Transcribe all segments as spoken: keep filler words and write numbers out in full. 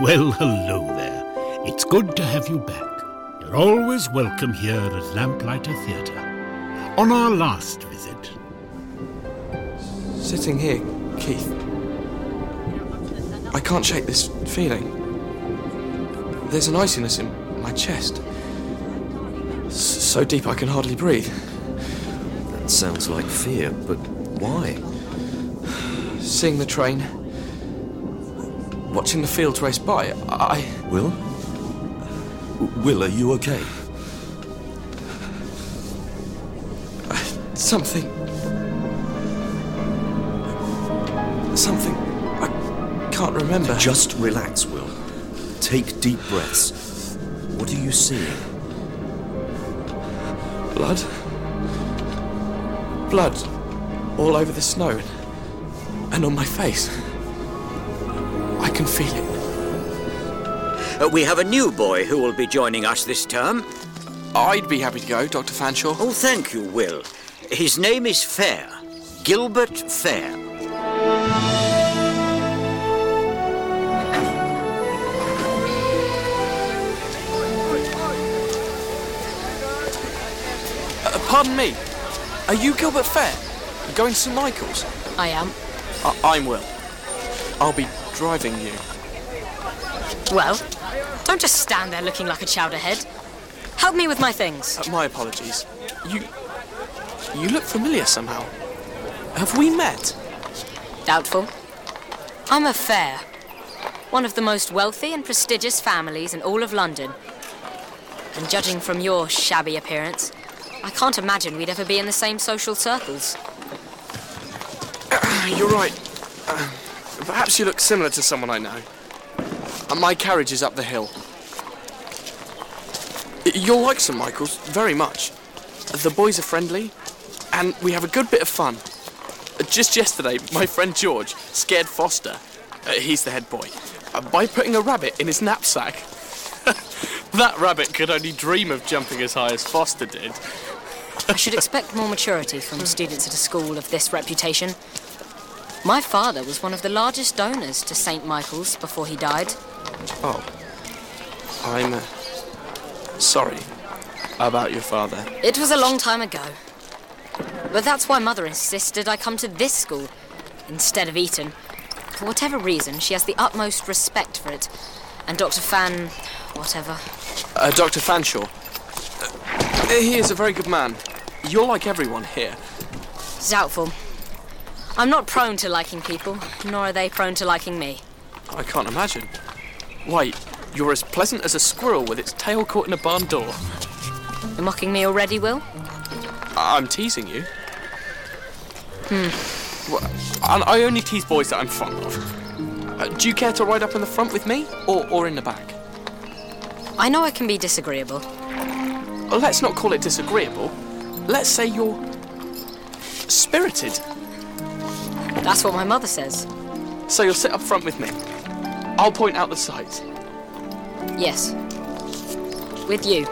Well, hello there. It's good to have you back. You're always welcome here at Lamplighter Theatre. On our last visit... Sitting here, Keith, I can't shake this feeling. There's an iciness in my chest. S- so deep I can hardly breathe. That sounds like fear, but why? Seeing the train, watching the fields race by, I... Will? Will, are you okay? Something... Something I can't remember. Just relax, Will. Take deep breaths. What are you seeing? Blood. Blood all over the snow and on my face. I can feel it. Uh, we have a new boy who will be joining us this term. I'd be happy to go, Doctor Fanshawe. Oh, thank you, Will. His name is Fair. Gilbert Fair. Uh, pardon me. Are you Gilbert Fair? Going to Saint Michael's? I am. I- I'm Will. I'll be driving you. Well, don't just stand there looking like a chowderhead. Help me with my things. Uh, my apologies. You... You look familiar somehow. Have we met? Doubtful. I'm a Fair. One of the most wealthy and prestigious families in all of London. And judging from your shabby appearance, I can't imagine we'd ever be in the same social circles. Uh, you're right. Uh, perhaps you look similar to someone I know. Uh, my carriage is up the hill. Y- You'll like Saint Michael's very much. The boys are friendly, and we have a good bit of fun. Uh, just yesterday, my friend George scared Foster, uh, he's the head boy, uh, by putting a rabbit in his knapsack. That rabbit could only dream of jumping as high as Foster did. I should expect more maturity from students at a school of this reputation. My father was one of the largest donors to Saint Michael's before he died. Oh, I'm uh, sorry about your father. It was a long time ago. But that's why Mother insisted I come to this school instead of Eton. For whatever reason, she has the utmost respect for it. And Doctor Fan... whatever. Uh, Doctor Fanshawe. Uh, he is a very good man. You're like everyone here. Doubtful. I'm not prone to liking people, nor are they prone to liking me. I can't imagine. Why, you're as pleasant as a squirrel with its tail caught in a barn door. You're mocking me already, Will? I- I'm teasing you. Hmm. Well, I-, I only tease boys that I'm fond of. Uh, do you care to ride up in the front with me, or, or in the back? I know I can be disagreeable. Well, let's not call it disagreeable. Let's say you're... spirited. That's what my mother says. So you'll sit up front with me. I'll point out the sights. Yes. With you.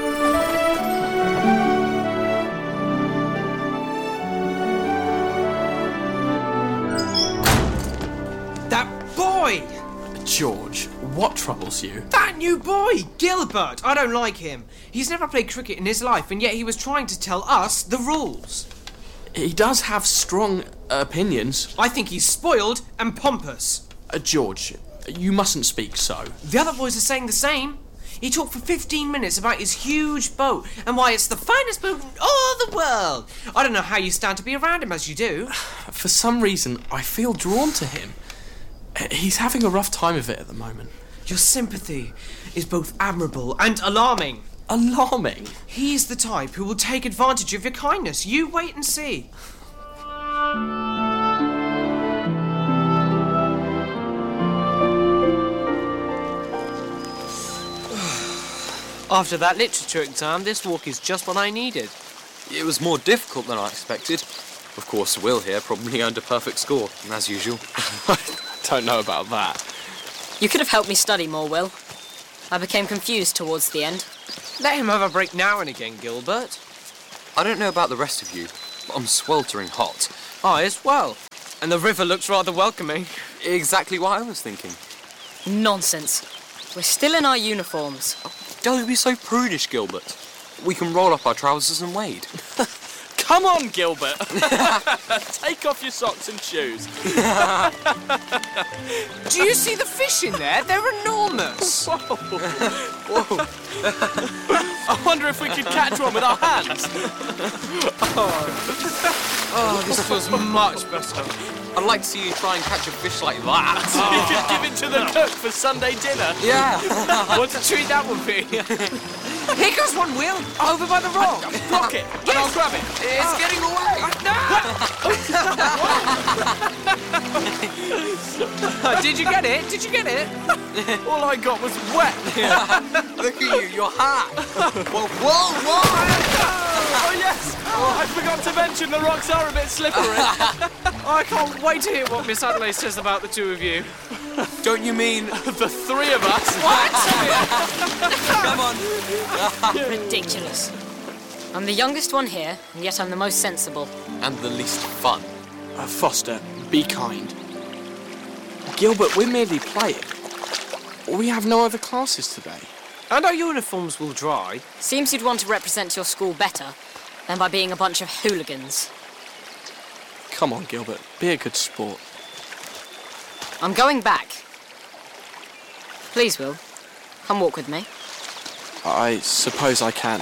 That boy! George, what troubles you? That new boy, Gilbert! I don't like him. He's never played cricket in his life, and yet he was trying to tell us the rules. He does have strong opinions. I think he's spoiled and pompous. Uh, George, you mustn't speak so. The other boys are saying the same. He talked for fifteen minutes about his huge boat and why it's the finest boat in all the world. I don't know how you stand to be around him as you do. For some reason, I feel drawn to him. He's having a rough time of it at the moment. Your sympathy is both admirable and alarming. Alarming? He's the type who will take advantage of your kindness. You wait and see. After that literature exam, this walk is just what I needed. It was more difficult than I expected. Of course, Will here probably earned a perfect score, as usual. Don't know about that. You could have helped me study more, Will. I became confused towards the end. Let him have a break now and again, Gilbert. I don't know about the rest of you, but I'm sweltering hot. I as well. And the river looks rather welcoming. Exactly what I was thinking. Nonsense. We're still in our uniforms. Don't be so prudish, Gilbert. We can roll up our trousers and wade. Come on, Gilbert. Take off your socks and shoes. Do you see the fish in there? They're enormous. Whoa. Whoa. I wonder if we could catch one with our hands. Oh, this feels much better. I'd like to see you try and catch a fish like that. You could give it to the cook for Sunday dinner. Yeah. What a treat that would be. Here goes one, Will. Over by the rock. Block it, and I'll grab it. It's getting away. No. Did you get it? Did you get it? All I got was wet. Look at you, your hat. Whoa, whoa, whoa. Oh, yes. Oh, I forgot to mention the rocks are a bit slippery. I can't wait to hear what Miss Adelaide says about the two of you. Don't you mean The three of us. What? Come on. Ridiculous. I'm the youngest one here, and yet I'm the most sensible. And the least fun. Uh, Foster, be kind. Gilbert, we're merely playing. We have no other classes today. And our uniforms will dry. Seems you'd want to represent your school better than by being a bunch of hooligans. Come on, Gilbert, be a good sport. I'm going back. Please, Will, come walk with me. I suppose I can.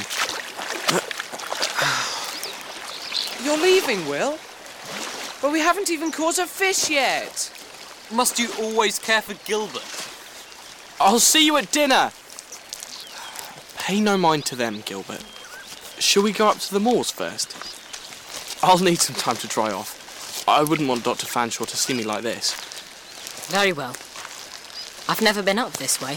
You're leaving, Will? But we haven't even caught a fish yet. Must you always care for Gilbert? I'll see you at dinner. Pay no mind to them, Gilbert. Shall we go up to the moors first? I'll need some time to dry off. I wouldn't want Doctor Fanshawe to see me like this. Very well. I've never been up this way.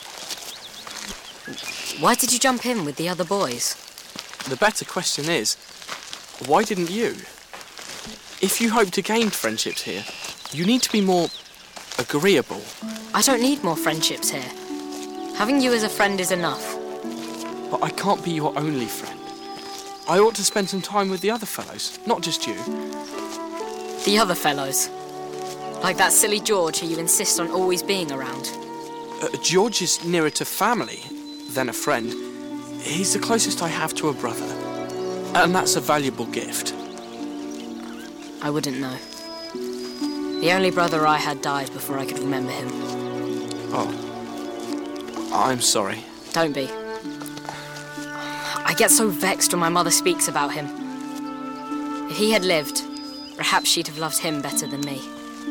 Why did you jump in with the other boys? The better question is, why didn't you? If you hope to gain friendships here, you need to be more agreeable. I don't need more friendships here. Having you as a friend is enough. But I can't be your only friend. I ought to spend some time with the other fellows, not just you. The other fellows. Like that silly George who you insist on always being around. Uh, George is nearer to family than a friend. He's the closest I have to a brother. And that's a valuable gift. I wouldn't know. The only brother I had died before I could remember him. Oh. I'm sorry. Don't be. I get so vexed when my mother speaks about him. If he had lived, perhaps she'd have loved him better than me.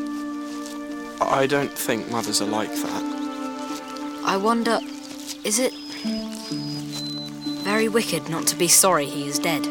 I don't think mothers are like that. I wonder, is it very wicked not to be sorry he is dead?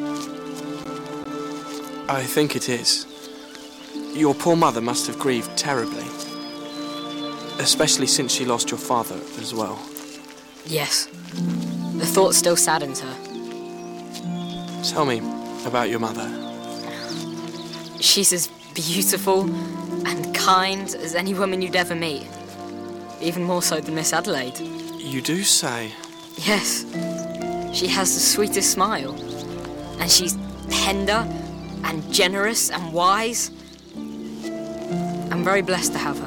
I think it is. Your poor mother must have grieved terribly. Especially since she lost your father as well. Yes. The thought still saddens her. Tell me about your mother. She's as beautiful and kind as any woman you'd ever meet. Even more so than Miss Adelaide. You do say? Yes. She has the sweetest smile. And she's tender and generous and wise. I'm very blessed to have her.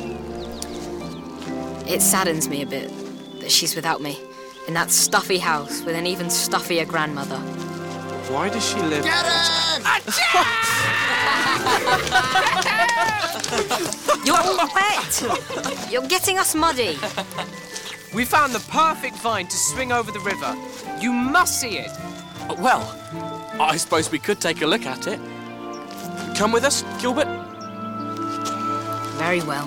It saddens me a bit that she's without me in that stuffy house with an even stuffier grandmother. Why does she live... Get him! You're all wet! You're getting us muddy. We found the perfect vine to swing over the river. You must see it. Well, I suppose we could take a look at it. Come with us, Gilbert? Very well.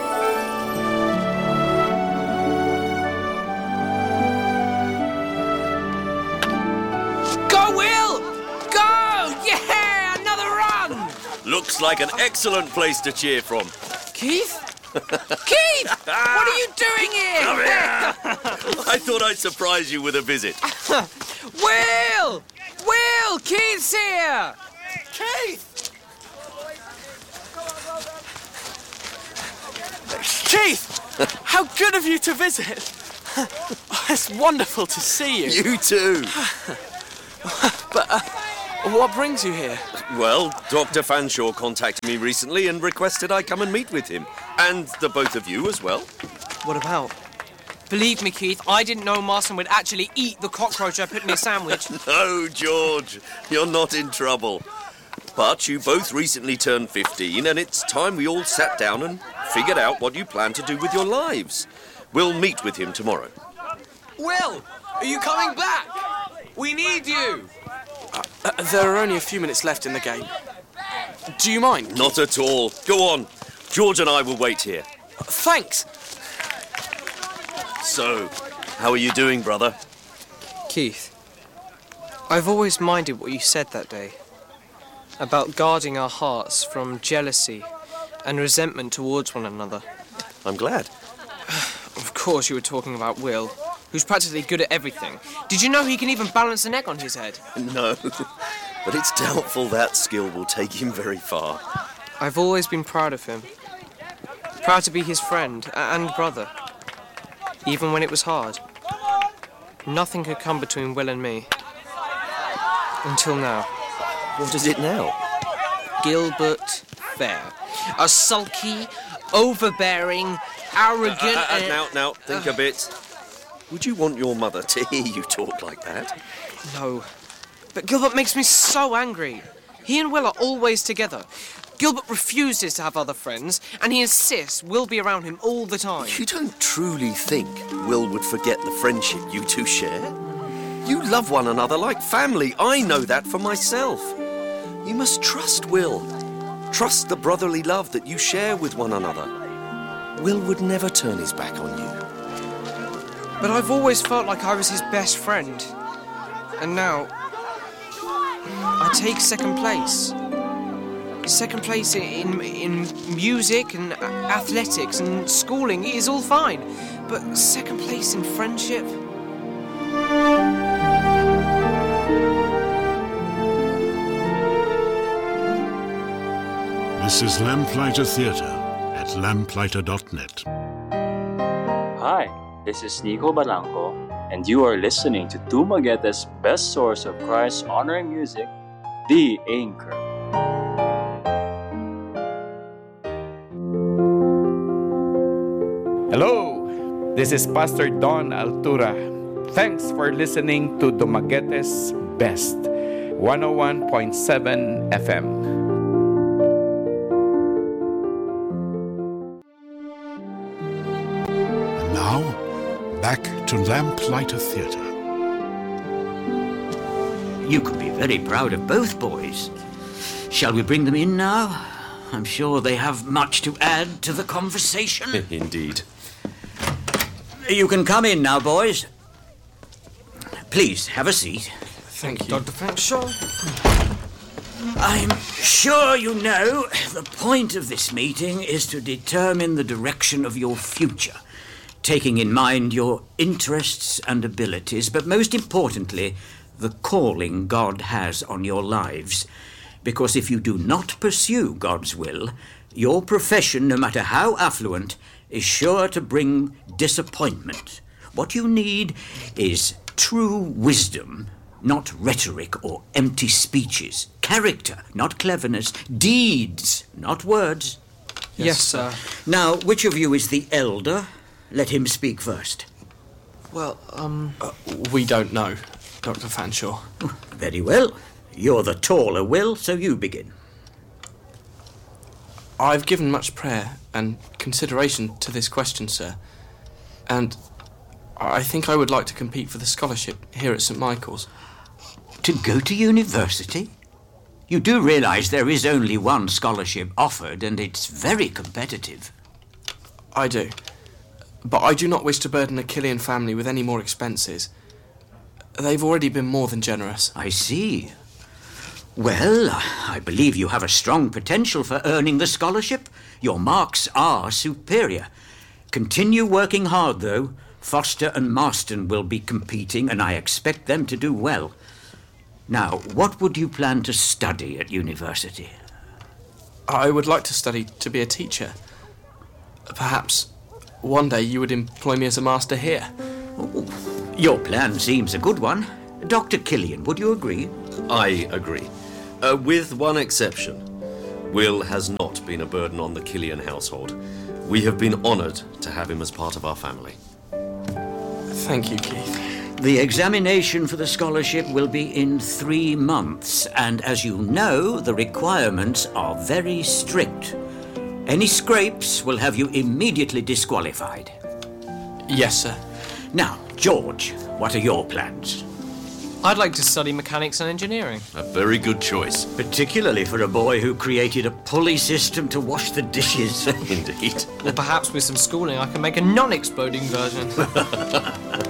Go, Will! Go! Yeah! Another run! Looks like an excellent place to cheer from. Keith? Keith! What are you doing here? Come here! I thought I'd surprise you with a visit. Will! Will! Keith's here! Keith! Keith! How good of you to visit! It's wonderful to see you. You too. But uh, what brings you here? Well, Doctor Fanshawe contacted me recently and requested I come and meet with him. And the both of you as well. What about? Believe me, Keith, I didn't know Marston would actually eat the cockroach I put in his sandwich. No, George, you're not in trouble. But you both recently turned fifteen, and it's time we all sat down and figured out what you plan to do with your lives. We'll meet with him tomorrow. Will, are you coming back? We need you. Uh, uh, there are only a few minutes left in the game. Do you mind? Not at all. Go on. George and I will wait here. Uh, thanks. So, how are you doing, brother? Keith, I've always minded what you said that day about guarding our hearts from jealousy and resentment towards one another. I'm glad. Of course you were talking about Will, who's practically good at everything. Did you know he can even balance an egg on his head? No, but it's doubtful that skill will take him very far. I've always been proud of him. Proud to be his friend and brother. Even when it was hard. Nothing could come between Will and me. Until now. What is it now? Gilbert Fair. A sulky, overbearing, arrogant... Uh, uh, uh, and... now, now, think uh, a bit. Would you want your mother to hear you talk like that? No. But Gilbert makes me so angry. He and Will are always together. Gilbert refuses to have other friends, and he insists Will be around him all the time. You don't truly think Will would forget the friendship you two share? You love one another like family. I know that for myself. You must trust Will. Trust the brotherly love that you share with one another. Will would never turn his back on you. But I've always felt like I was his best friend. And now, I take second place. Second place in, in music and athletics and schooling is all fine. But second place in friendship? This is Lamplighter Theatre at lamplighter dot net. Hi, this is Nico Balanco, and you are listening to Dumaguete's best source of Christ-honoring music, The Anchor. Hello, this is Pastor Don Altura. Thanks for listening to Dumaguete's Best, one oh one point seven F M. And now, back to Lamplighter Theatre. You could be very proud of both boys. Shall we bring them in now? I'm sure they have much to add to the conversation. Indeed. You can come in now, boys. Please, have a seat. Thank you, Doctor Fanshawe. I'm sure you know the point of this meeting is to determine the direction of your future, taking in mind your interests and abilities, but most importantly, the calling God has on your lives. Because if you do not pursue God's will, your profession, no matter how affluent, is sure to bring disappointment. What you need is true wisdom, not rhetoric or empty speeches. Character, not cleverness. Deeds, not words. Yes, yes sir. Now, which of you is the elder? Let him speak first. Well, um... Uh, we don't know, Doctor Fanshawe. Oh, very well. You're the taller, Will, so you begin. I've given much prayer and consideration to this question, sir. And I think I would like to compete for the scholarship here at Saint Michael's. To go to university? You do realise there is only one scholarship offered, and it's very competitive. I do. But I do not wish to burden the Killian family with any more expenses. They've already been more than generous. I see. Well, I believe you have a strong potential for earning the scholarship. Your marks are superior. Continue working hard, though. Foster and Marston will be competing, and I expect them to do well. Now, what would you plan to study at university? I would like to study to be a teacher. Perhaps one day you would employ me as a master here. Oh, your plan seems a good one. Doctor Killian, would you agree? I agree. Uh, with one exception. Will has not been a burden on the Killian household. We have been honoured to have him as part of our family. Thank you, Keith. The examination for the scholarship will be in three months, and as you know, the requirements are very strict. Any scrapes will have you immediately disqualified. Yes, sir. Now, George, what are your plans? I'd like to study mechanics and engineering. A very good choice. Particularly for a boy who created a pulley system to wash the dishes. Indeed. Or perhaps with some schooling I can make a non-exploding version.